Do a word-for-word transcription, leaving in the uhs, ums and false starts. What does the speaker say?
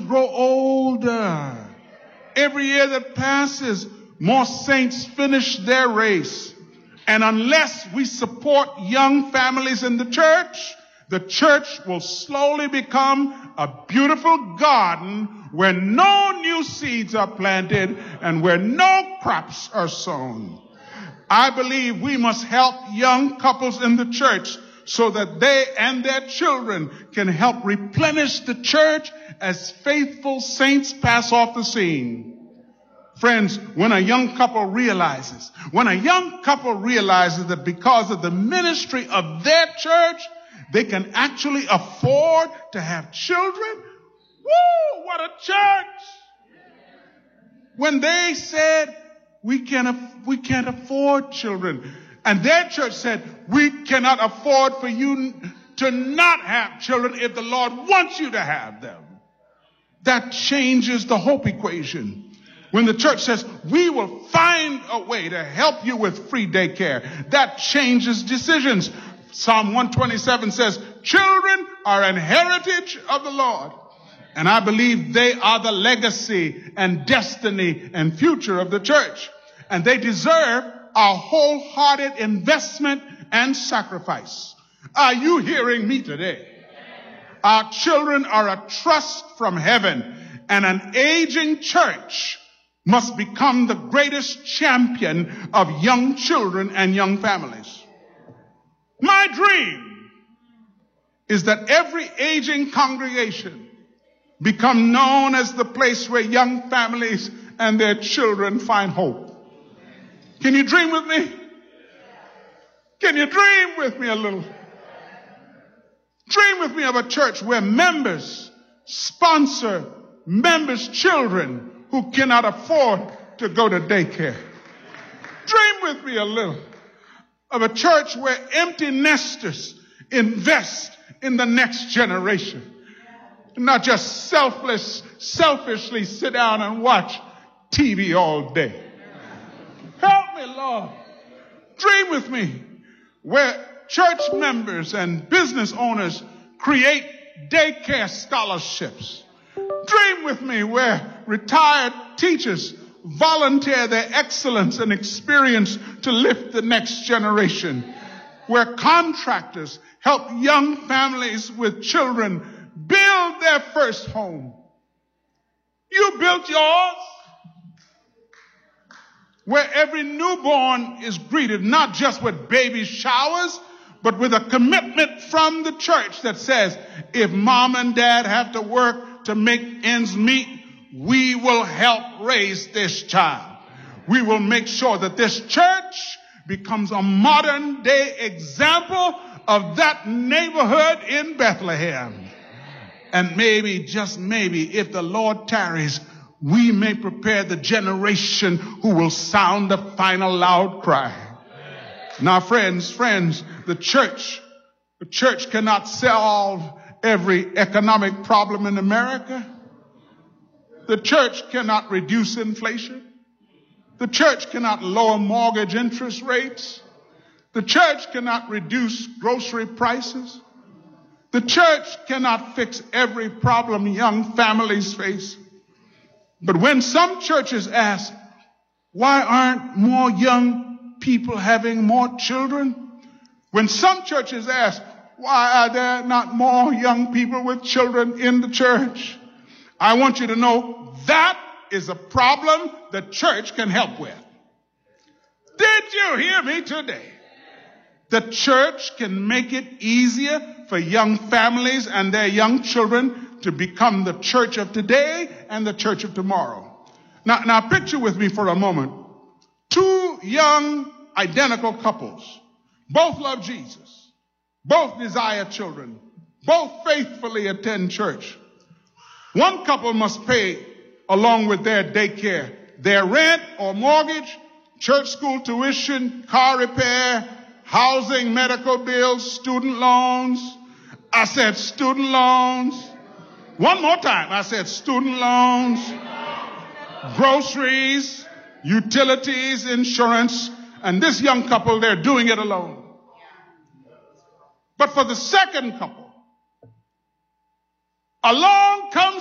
grow older. Every year that passes, more saints finish their race. And unless we support young families in the church, the church will slowly become a beautiful garden where no new seeds are planted and where no crops are sown. I believe we must help young couples in the church so that they and their children can help replenish the church as faithful saints pass off the scene. Friends, when a young couple realizes, when a young couple realizes that because of the ministry of their church, they can actually afford to have children, woo, what a church! When they said, we can't, we can't afford children, and their church said, we cannot afford for you to not have children if the Lord wants you to have them. That changes the hope equation. When the church says, we will find a way to help you with free daycare, that changes decisions. Psalm one twenty-seven says, children are an heritage of the Lord. And I believe they are the legacy and destiny and future of the church. And they deserve our wholehearted investment and sacrifice. Are you hearing me today? Our children are a trust from heaven, and an aging church must become the greatest champion of young children and young families. My dream is that every aging congregation become known as the place where young families and their children find hope. Can you dream with me? Can you dream with me a little? Dream with me of a church where members sponsor members' children who cannot afford to go to daycare. Dream with me a little of a church where empty nesters invest in the next generation. Not just selfless, selfishly sit down and watch T V all day. Help me, Lord. Dream with me where church members and business owners create daycare scholarships. Dream with me where retired teachers volunteer their excellence and experience to lift the next generation. Where contractors help young families with children build their first home. You built yours. Where every newborn is greeted not just with baby showers, but with a commitment from the church that says, if mom and dad have to work to make ends meet, we will help raise this child. We will make sure that this church becomes a modern day example of that neighborhood in Bethlehem. And maybe, just maybe, if the Lord tarries, we may prepare the generation who will sound the final loud cry. Now, friends, friends, the church, the church cannot solve every economic problem in America. The church cannot reduce inflation. The church cannot lower mortgage interest rates. The church cannot reduce grocery prices. The church cannot fix every problem young families face. But when some churches ask, why aren't more young people having more children? When some churches ask, why are there not more young people with children in the church? I want you to know that is a problem the church can help with. Did you hear me today? The church can make it easier for young families and their young children to become the church of today and the church of tomorrow. Now, now picture with me for a moment. Two young identical couples. Both love Jesus. Both desire children. Both faithfully attend church. One couple must pay, along with their daycare, their rent or mortgage, church school tuition, car repair, housing, medical bills, student loans. I said student loans. One more time. I said student loans, groceries, utilities, insurance. And this young couple, they're doing it alone. But for the second couple, along comes